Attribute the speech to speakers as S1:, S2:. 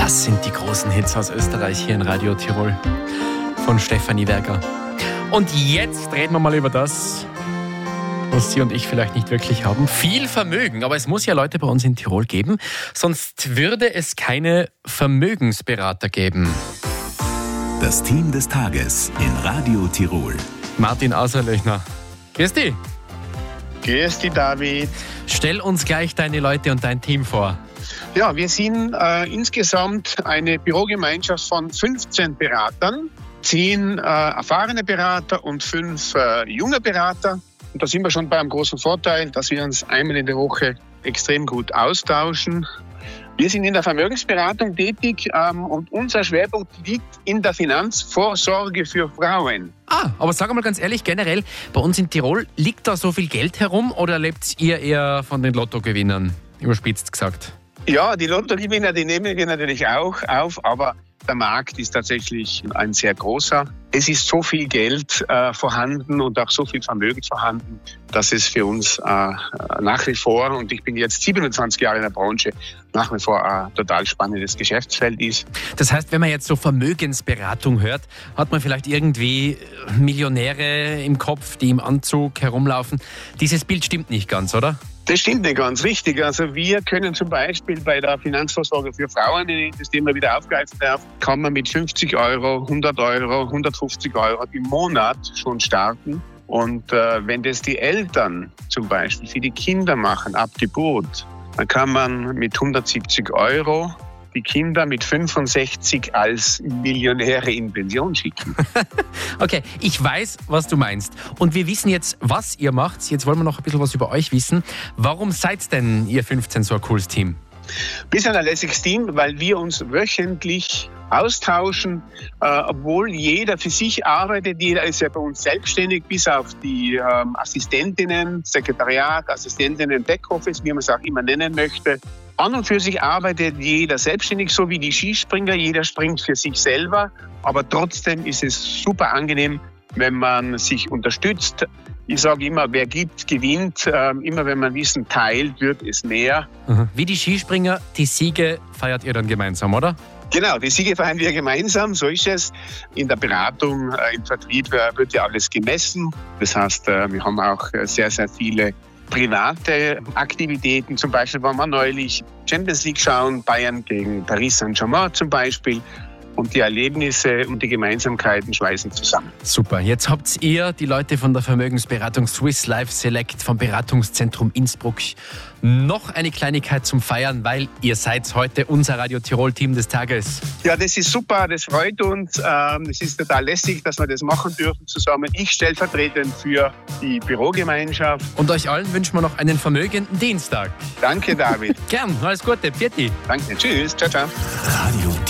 S1: Das sind die großen Hits aus Österreich hier in Radio Tirol von Stefanie Werger. Und jetzt reden wir mal über das, was Sie und ich vielleicht nicht wirklich haben. Viel Vermögen, aber es muss ja Leute bei uns in Tirol geben, sonst würde es keine Vermögensberater geben.
S2: Das Team des Tages in Radio Tirol.
S1: Martin Außerlöchner. Grüß dich.
S3: Grüß dich, David.
S1: Stell uns gleich deine Leute und dein Team vor.
S3: Ja, wir sind insgesamt eine Bürogemeinschaft von 15 Beratern, 10 erfahrene Berater und 5 junge Berater. Und da sind wir schon bei einem großen Vorteil, dass wir uns einmal in der Woche extrem gut austauschen. Wir sind in der Vermögensberatung tätig und unser Schwerpunkt liegt in der Finanzvorsorge für Frauen.
S1: Aber sag mal ganz ehrlich, generell, bei uns in Tirol, liegt da so viel Geld herum oder lebt ihr eher von den Lottogewinnern, überspitzt gesagt?
S3: Ja, die Lottogewinner, die nehmen wir natürlich auch auf, aber der Markt ist tatsächlich ein sehr großer. Es ist so viel Geld vorhanden und auch so viel Vermögen vorhanden, dass es für uns nach wie vor, und ich bin jetzt 27 Jahre in der Branche, nach wie vor ein total spannendes Geschäftsfeld ist.
S1: Das heißt, wenn man jetzt so Vermögensberatung hört, hat man vielleicht irgendwie Millionäre im Kopf, die im Anzug herumlaufen. Dieses Bild stimmt nicht ganz, oder?
S3: Das stimmt nicht ganz richtig. Also wir können zum Beispiel bei der Finanzvorsorge für Frauen, wenn ich das Thema wieder aufgreifen darf, kann man mit 50 Euro, 100 Euro, 150 Euro im Monat schon starten. Und wenn das die Eltern zum Beispiel für die Kinder machen, ab Geburt, dann kann man mit 170 Euro die Kinder mit 65 als Millionäre in Pension schicken.
S1: Okay, ich weiß, was du meinst. Und wir wissen jetzt, was ihr macht. Jetzt wollen wir noch ein bisschen was über euch wissen. Warum seid denn ihr 15 so ein cooles Team?
S3: Wir sind ein lässiges Team, weil wir uns wöchentlich austauschen, obwohl jeder für sich arbeitet. Jeder ist ja bei uns selbstständig, bis auf die Assistentinnen, Sekretariat, Assistentinnen, Backoffice, wie man es auch immer nennen möchte. An und für sich arbeitet jeder selbstständig, so wie die Skispringer. Jeder springt für sich selber, aber trotzdem ist es super angenehm, wenn man sich unterstützt. Ich sage immer, wer gibt, gewinnt. Immer wenn man Wissen teilt, wird es mehr.
S1: Wie die Skispringer, die Siege feiert ihr dann gemeinsam, oder?
S3: Genau, die Siege feiern wir gemeinsam, so ist es. In der Beratung, im Vertrieb wird ja alles gemessen. Das heißt, wir haben auch sehr, sehr viele private Aktivitäten. Zum Beispiel waren wir neulich Champions League schauen, Bayern gegen Paris Saint-Germain zum Beispiel. Und die Erlebnisse und die Gemeinsamkeiten schweißen zusammen.
S1: Super. Jetzt habt ihr, die Leute von der Vermögensberatung Swiss Life Select vom Beratungszentrum Innsbruck, noch eine Kleinigkeit zum Feiern, weil ihr seid heute unser Radio Tirol Team des Tages.
S3: Ja, das ist super, das freut uns. Es ist total lässig, dass wir das machen dürfen zusammen. Ich stellvertretend für die Bürogemeinschaft.
S1: Und euch allen wünschen wir noch einen vermögenden Dienstag.
S3: Danke, David.
S1: Gern, alles Gute, Pfiat.
S3: Danke, tschüss, ciao, ciao.
S2: Radio